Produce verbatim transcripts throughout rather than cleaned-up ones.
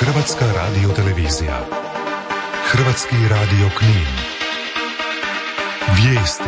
Hrvatska radiotelevizija. Hrvatski radio Knin. Vijesti.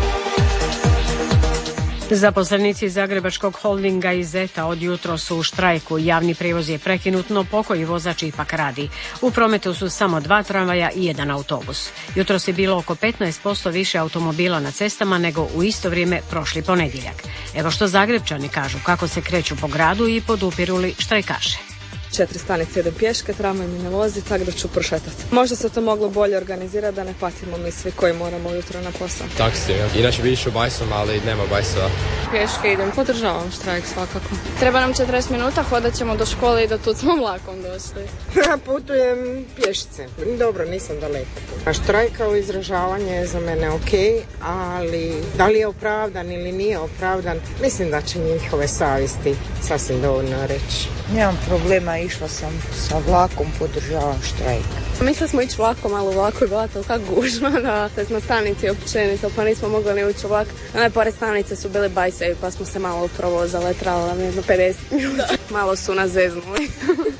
Zaposlenici Zagrebačkog holdinga i Zeta od jutro su u štrajku. Javni prijevoz je prekinut, no pokoji vozač ipak radi. U prometu su samo dva tramvaja i jedan autobus. Jutros je bilo oko petnaest posto više automobila na cestama nego u isto vrijeme prošli ponedjeljak. Evo što Zagrebčani kažu kako se kreću po gradu i podupiru li štrajkaše. Četiri stanice idem pješke, tramvaj mi ne vozi, tako da ću prošetati. Možda se to moglo bolje organizirati da ne patimo mi svi koji moramo ujutro na posao. Taksi, inače bi išao bajsom, ali nema bajsova. Pješke idem, podržavam štrajk svakako. Treba nam četrdeset minuta, hodat ćemo do škole i do tu smo vlakom došli. Ja putujem pješice, dobro, nisam daleko. A štrajka u izražavanje je za mene ok, ali da li je opravdan ili nije opravdan, mislim da će njihove savjesti sasvim dovoljno reći. Nemam problema, išla sam sa vlakom, podržavam štrajk. Mislili smo ići vlakom, ali u vlaku je bila tolika gužva da smo stanici općenito, pa nismo mogli ni ući u vlak. One pored stanice su bili bajsevi, pa smo se malo provozale, trala nam jedno pedeset minuta. Malo su nas zeznuli.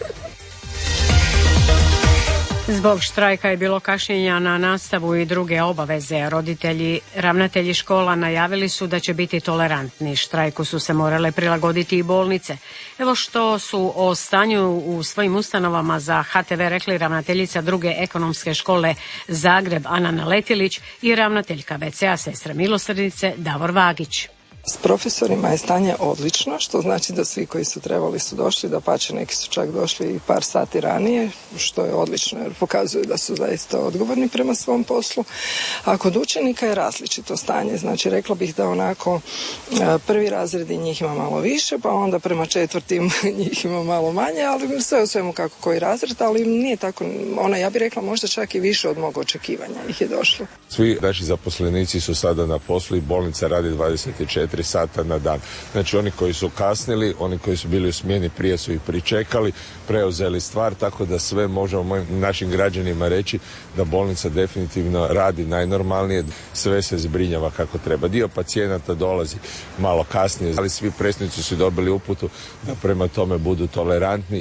Zbog štrajka je bilo kašnjenja na nastavu i druge obaveze. Roditelji, ravnatelji škola najavili su da će biti tolerantni. Štrajku su se morale prilagoditi i bolnice. Evo što su o stanju u svojim ustanovama za H T V rekli ravnateljica druge ekonomske škole Zagreb Ana Naletilić i ravnateljka V C A Sestre milosrdnice Davor Vagić. S profesorima je stanje odlično, što znači da svi koji su trebali su došli, dapače neki su čak došli i par sati ranije, što je odlično jer pokazuju da su zaista odgovorni prema svom poslu. A kod učenika je različito stanje, znači rekla bih da onako prvi razredi njih ima malo više, pa onda prema četvrtim njih ima malo manje, ali sve u svemu kako koji razred, ali nije tako, ona ja bih rekla možda čak i više od mog očekivanja ih je došlo. Svi naši zaposlenici su sada na poslu i bolnica radi dvadeset četiri sata na dan. Znači oni koji su kasnili, oni koji su bili u smjeni prije su ih pričekali, preuzeli stvar, tako da sve možemo našim građanima reći da bolnica definitivno radi najnormalnije, sve se zbrinjava kako treba. Dio pacijenata dolazi malo kasnije, ali svi predsjednici su dobili uputu da prema tome budu tolerantni.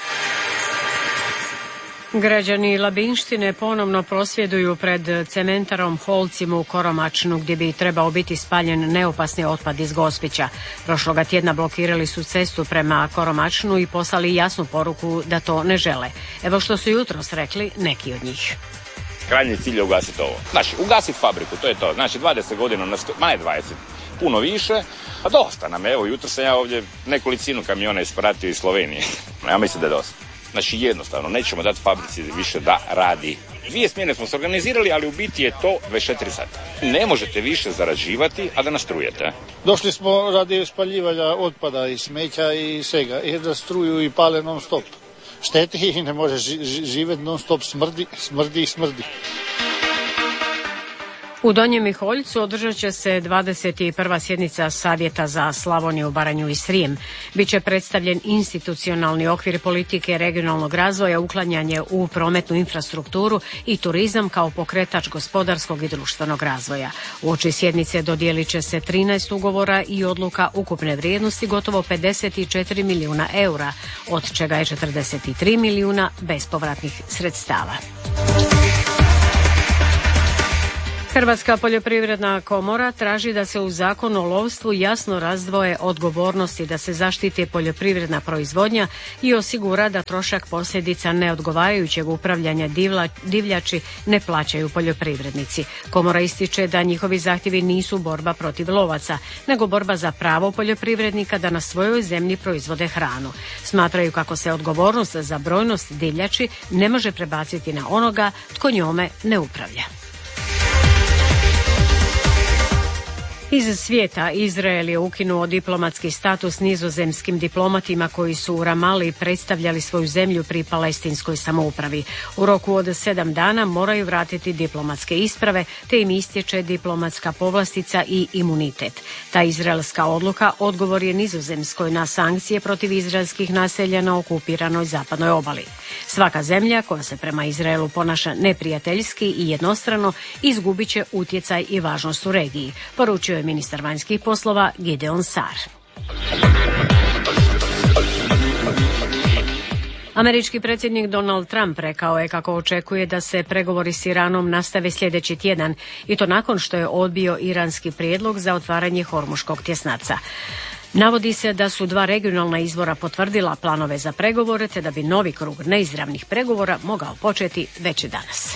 Građani Labinštine ponovno prosvjeduju pred cementarom Holcim u Koromačnu gdje bi trebao biti spaljen neopasni otpad iz Gospića. Prošloga tjedna blokirali su cestu prema Koromačnu i poslali jasnu poruku da to ne žele. Evo što su jutros rekli neki od njih. Krajnji cilj je ugasiti ovo. Znači, ugasiti fabriku, to je to. Znači, dvadeset godina, ma ne dvadeset, puno više, a dosta nam. Evo, jutro sam ja ovdje nekolicinu kamiona ispratio iz Slovenije. Ja mislim da je dosta. Znači jednostavno, nećemo dati fabrici više da radi. Dvije smjene smo se organizirali, ali u biti je to dvadeset četiri sata. Ne možete više zarađivati, a da nas strujete. Došli smo radi spaljivanja otpada i smeća i svega, jer da struju i pale non stop. Šteti i ne može živjeti non stop, smrdi, smrdi i smrdi. U Donjem Miholjcu održat će se dvadeset prva sjednica Savjeta za Slavoniju, Baranju i Srijem. Biće predstavljen institucionalni okvir politike regionalnog razvoja, uklanjanje u prometnu infrastrukturu i turizam kao pokretač gospodarskog i društvenog razvoja. Uoči sjednice dodijelit će se trinaest ugovora i odluka ukupne vrijednosti gotovo pedeset četiri milijuna eura, od čega je četrdeset tri milijuna bespovratnih sredstava. Hrvatska poljoprivredna komora traži da se u Zakonu o lovstvu jasno razdvoje odgovornosti, da se zaštiti poljoprivredna proizvodnja i osigura da trošak posljedica neodgovarajućeg upravljanja divla, divljači ne plaćaju poljoprivrednici. Komora ističe da njihovi zahtjevi nisu borba protiv lovaca, nego borba za pravo poljoprivrednika da na svojoj zemlji proizvode hranu. Smatraju kako se odgovornost za brojnost divljači ne može prebaciti na onoga tko njome ne upravlja. Iz svijeta Izrael je ukinuo diplomatski status nizozemskim diplomatima koji su u Ramali predstavljali svoju zemlju pri palestinskoj samoupravi. U roku od sedam dana moraju vratiti diplomatske isprave, te im istječe diplomatska povlastica i imunitet. Ta izraelska odluka odgovor je Nizozemskoj na sankcije protiv izraelskih naselja na okupiranoj zapadnoj obali. Svaka zemlja koja se prema Izraelu ponaša neprijateljski i jednostrano izgubit će utjecaj i važnost u regiji, poručio je ministar vanjskih poslova Gideon Sar. Američki predsjednik Donald Trump rekao je kako očekuje da se pregovori s Iranom nastave sljedeći tjedan i to nakon što je odbio iranski prijedlog za otvaranje Hormuškog tjesnaca. Navodi se da su dva regionalna izvora potvrdila planove za pregovore te da bi novi krug neizravnih pregovora mogao početi već danas.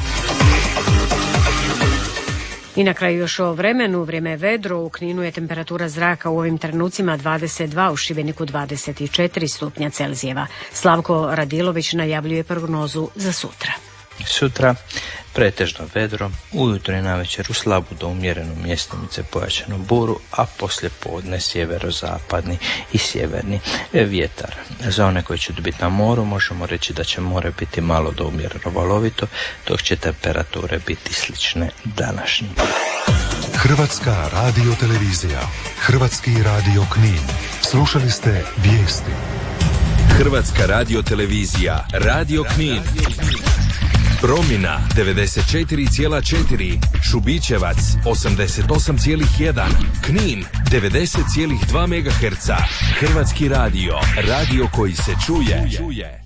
I na kraju još o vremenu. Vrijeme je vedro, u Kninu je temperatura zraka u ovim trenucima dvadeset dva, u Šibeniku dvadeset četiri stupnja Celzijeva. Slavko Radilović najavljuje prognozu za sutra. Sutra pretežno vedro, ujutro i navečer u slabu do umjerenu mjestimice pojačanu buru, a poslije podne sjeverozapadni i sjeverni vjetar. Za one koji će biti na moru možemo reći da će more biti malo do umjereno valovito, dok će temperature biti slične današnjim. Hrvatska radiotelevizija, Hrvatski radio Knin. Slušali ste vijesti. Hrvatska radiotelevizija, Radio Knin. Promina devedeset četiri zarez četiri, Šubićevac osamdeset osam zarez jedan, Knin devedeset zarez dva megaherca. Hrvatski radio, radio koji se čuje.